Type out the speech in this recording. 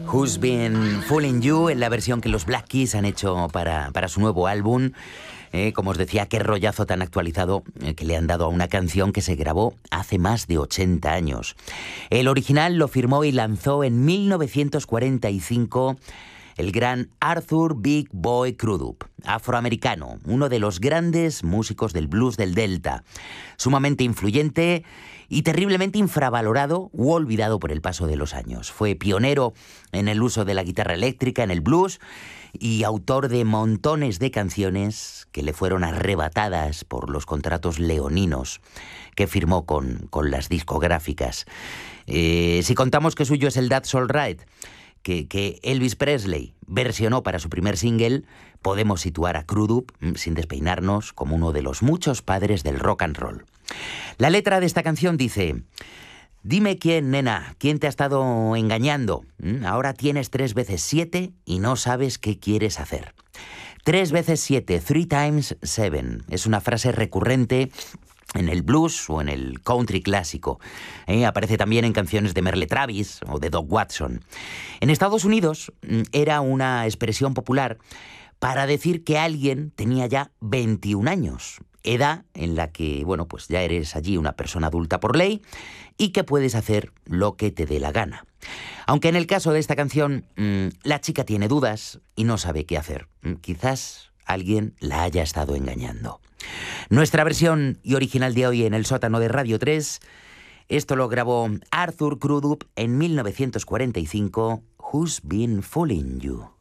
Who's Been Fooling You, en la versión que los Black Keys han hecho para su nuevo álbum. Como os decía, qué rollazo tan actualizado que le han dado a una canción que se grabó hace más de 80 años. El original lo firmó y lanzó en 1945 el gran Arthur Big Boy Crudup, afroamericano, uno de los grandes músicos del blues del Delta, sumamente influyente y terriblemente infravalorado u olvidado por el paso de los años. Fue pionero en el uso de la guitarra eléctrica en el blues y autor de montones de canciones que le fueron arrebatadas por los contratos leoninos que firmó con las discográficas. Si contamos que suyo es el That's All Right, que Elvis Presley versionó para su primer single, podemos situar a Crudup, sin despeinarnos, como uno de los muchos padres del rock and roll. La letra de esta canción dice: dime quién, nena, quién te ha estado engañando. Ahora tienes 3 veces 7 y no sabes qué quieres hacer. 3 veces 7, 3 times 7, es una frase recurrente en el blues o en el country clásico. Aparece también en canciones de Merle Travis o de Doc Watson. En Estados Unidos era una expresión popular para decir que alguien tenía ya 21 años, edad en la que, pues ya eres allí una persona adulta por ley y que puedes hacer lo que te dé la gana. Aunque en el caso de esta canción, la chica tiene dudas y no sabe qué hacer. Quizás alguien la haya estado engañando. Nuestra versión y original de hoy en el sótano de Radio 3, esto lo grabó Arthur Crudup en 1945, Who's Been Fooling You.